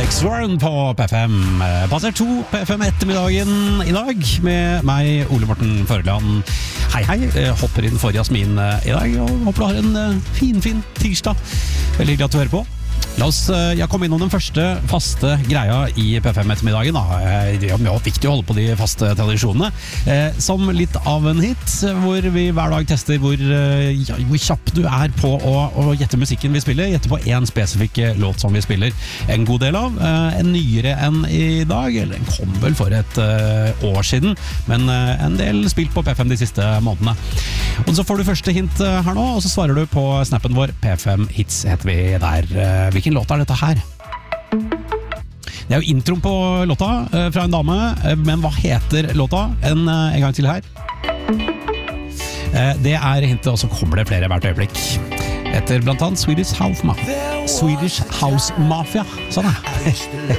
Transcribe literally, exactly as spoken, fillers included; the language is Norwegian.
Swarn på P F M. Passer to P F M ettermiddagen i dag med meg, Ole Morten Førland. Hei, hei. Hopper inn for Jasmin i dag og håper du har en fin, fin tirsdag. Veldig hyggelig at du hører på. La oss ja, komme innom den første faste greia i P F M ettermiddagen. Det er jo viktig å holde på de faste tradisjonene. Eh, som litt av en hit, hvor vi hver dag tester hvor, ja, hvor kjapp du er på å, å gjette musikken vi spiller. Gjette på en spesifikk låt som vi spiller en god del av. Eh, en nyere enn i dag, eller den kom vel for et uh, år siden, men uh, en del spilt på P F M de siste månedene. Og så får du første hint uh, her nå, og så svarer du på snappen vår. P F M Hits heter vi der. Uh, Hvilken låt er dette her? Det er jo introen på låta uh, fra en dame, uh, men hva heter låta? En, uh, en gang til her. Uh, det er hintet, og så kommer det flere hvert øyeblikk. Etter blant annet Swedish House Mafia. Swedish House Mafia, sånn er